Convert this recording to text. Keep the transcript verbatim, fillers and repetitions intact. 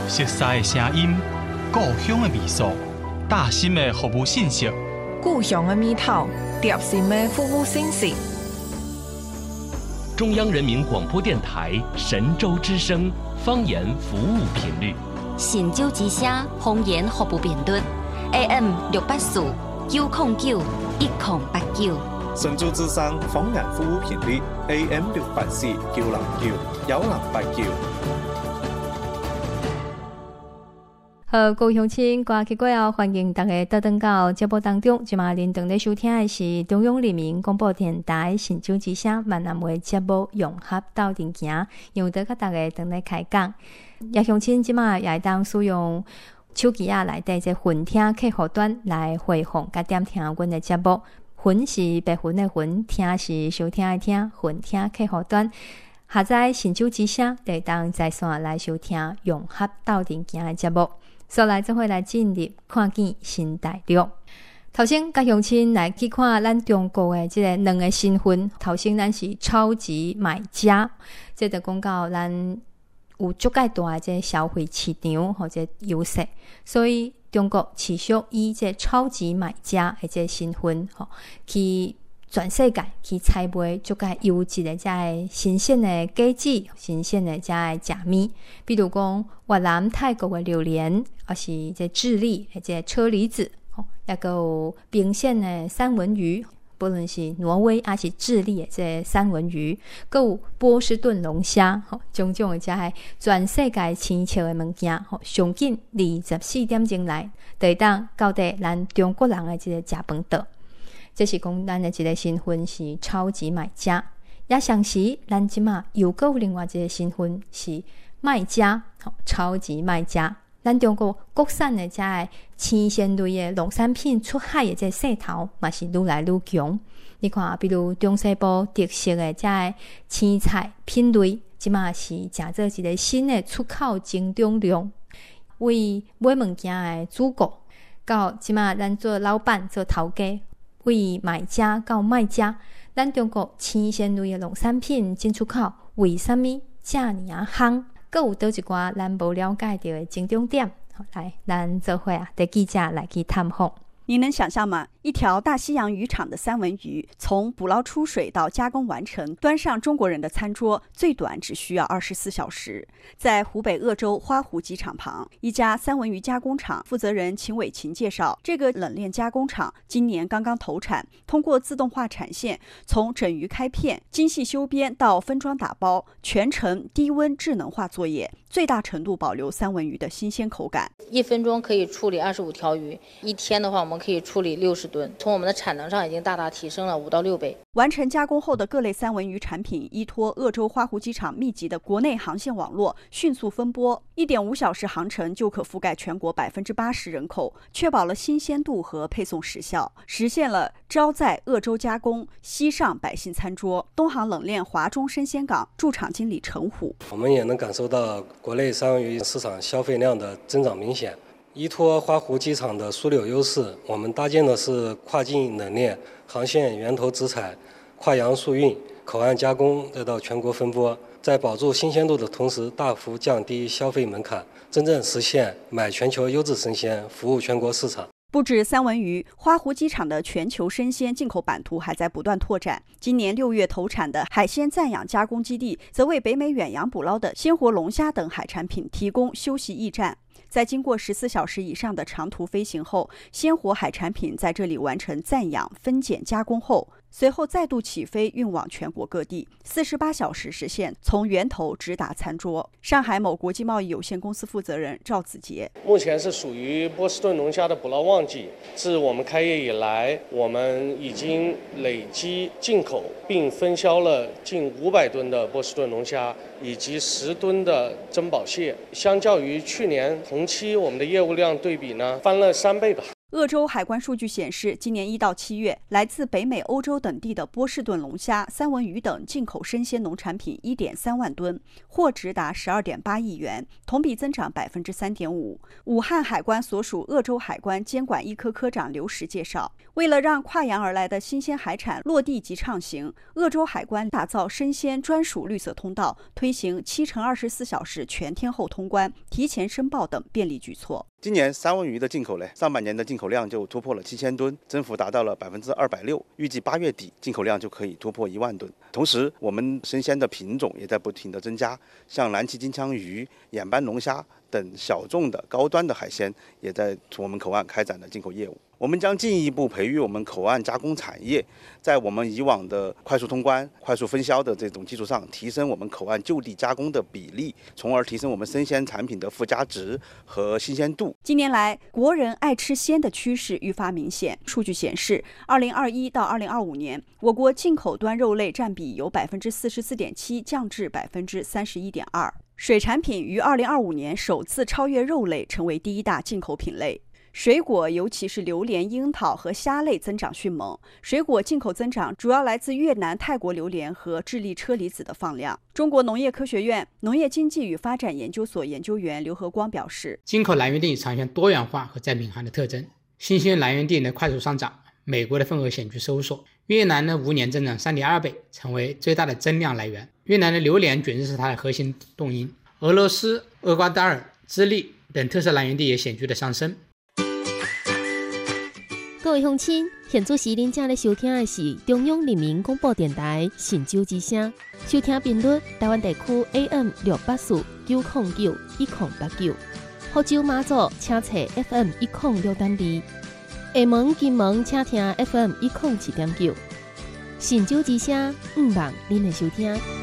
熟悉的声音，故乡的味素，大心的服务信息， 故乡的味道，贴心的服务信息。 中央人民广播电台神州之声方言服务频率， 神州之声方言服务频率 A M 六八四九零九一零八九。 神州之声方言服务频率 A M 六八四九零九一零八九。 好，各位乡亲，歌曲过后，欢迎大家倒转到节目当中。今嘛您正在收听的是中央人民广播电台神州之声闽南话节目《融合斗阵行》，由得甲大家正在开讲。也乡亲今嘛也会当使用手机啊内底这混听客户端来回放甲点听阮的节目。混是白混的混，听是收听的听，混听客户端。下载神州之声，就会当在线来收听《融合斗阵行》的节目。所来做伙来进入看见新大陆。头先甲乡亲来去看咱中国的即个两个身份。头先咱是超级买家，即就讲到咱有足介大的即消费市场或者优势，所以中国持续以即超级买家的即身份，吼去全世界去采买足介优质的遮新鲜的果子、新鲜的遮食物，比如讲越南、泰国的榴莲，还是即智利的即车厘子，吼，也个有冰鲜的三文鱼，不论是挪威还是智利的即三文鱼，还有波士顿龙虾，吼，种种的遮全世界青笑的物件，吼，上紧二十四点钟内，就会当到达咱中国人的即个食饭道。这是讲咱的一个身份是超级买家，也相时咱即马又有另外一个身份是卖家，超级卖家。咱中国国产的这个新鲜类的农产品出海的这势头嘛是愈来愈强。你看，比如中西部特色的这个青菜品类，即马是成做一个新的出口增长量。为买物件的主顾到即马咱做老板做头家。为买家到卖家，咱中国新鲜类的农产品进出口为什么这么啊夯？阁有倒一寡咱无了解到的增长点？来，咱做伙啊，带记者来去探访。 你能想象吗？一条大西洋渔场的三文鱼，从捕捞出水到加工完成，端上中国人的餐桌，最短只需要二十四小时。在湖北鄂州花湖机场旁，一家三文鱼加工厂负责人秦伟琴介绍，这个冷链加工厂今年刚刚投产，通过自动化产线，从整鱼开片、精细修边到分装打包，全程低温智能化作业，最大程度保留三文鱼的新鲜口感。 一分钟可以处理二十五条鱼，一天的话我们可以处理六十吨，从我们的产能上已经大大提升了五到六倍。 完成加工后的各类三文鱼产品依托鄂州花湖机场密集的国内航线网络迅速分拨，一点五小时航程就可覆盖全国百分之八十人口，确保了新鲜度和配送时效，实现了招在鄂州加工，西上百姓餐桌。东航冷链华中生鲜港驻场经理陈虎， 我们也能感受到国内三文鱼市场消费量的增长明显。依托花湖机场的枢纽优势，我们搭建的是跨境冷链、航线源头直采、跨洋速运、口岸加工，再到全国分拨，在保住新鲜度的同时，大幅降低消费门槛，真正实现买全球优质生鲜，服务全国市场。 不止三文鱼，花湖机场的全球生鲜进口版图还在不断拓展。今年六月投产的海鲜暂养加工基地，则为北美远洋捕捞的鲜活龙虾等海产品提供休息驿站。在经过十四小时以上的长途飞行后，鲜活海产品在这里完成暂养、分拣、加工后，随后再度起飞运往全国各地，四十八小时实现从源头直达餐桌。上海某国际贸易有限公司负责人赵子杰， 目前是属于波士顿龙虾的捕捞旺季，自我们开业以来，我们已经累计进口并分销了近五百吨的波士顿龙虾，以及十吨的珍宝蟹。相较于去年同期，我们的业务量对比呢翻了三倍吧。 鄂州海关数据显示，今年一到七月，来自北美、欧洲等地的波士顿龙虾、三文鱼等进口生鲜农产品一点三万吨，货值达十二点八亿元，同比增长百分之三点五。武汉海关所属鄂州海关监管一科科长刘石介绍，为了让跨洋而来的新鲜海产落地及畅行，鄂州海关打造生鲜专属绿色通道，推行七乘二十四小时全天候通关、提前申报等便利举措。 今年三文鱼的进口呢，上半年的进口量就突破了七千吨，增幅达到了百分之二百六。预计八月底进口量就可以突破一万吨。同时，我们生鲜的品种也在不停的增加，像蓝鳍金枪鱼、眼斑龙虾等小众的高端的海鲜，也在我们口岸开展了进口业务。我们将进一步培育我们口岸加工产业，在我们以往的快速通关、快速分销的这种基础上，提升我们口岸就地加工的比例，从而提升我们生鲜产品的附加值和新鲜度。 近年来，国人爱吃鲜的趋势愈发明显。数据显示，二零二一到二零二五年，我国进口端肉类占比由百分之四十四点七降至百分之三十一点二。水产品于二零二五年首次超越肉类，成为第一大进口品类。水果，尤其是榴莲、樱桃和虾类增长迅猛。水果进口增长主要来自越南、泰国榴莲和智利车厘子的放量。中国农业科学院农业经济与发展研究所研究员刘和光表示， 进口来源地呈现多元化和在敏含的特征，新鲜来源地呢快速上涨，美国的份额显著收缩。越南呢五年增长 三点二倍，成为最大的增量来源。越南的榴莲卷是它的核心动因。俄罗斯、厄瓜多尔、智利等特色来源地也显著的上升。 各位乡亲，现在时您正在收听的是中央人民广播电台神州之声，收听频率台湾地区 A M 六八四九零九一零八九，福州马祖请查 F M 一零六点二，厦门、金门请听 F M 一零七点九，神州之声，毋忘您的收听。